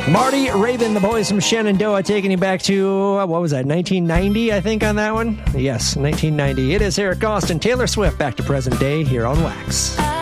Marty Raven, the boys from Shenandoah, taking you back to, what was that, 1990, I think, on that one? Yes, 1990. It is Eric Austin, Taylor Swift, back to present day here on Wax.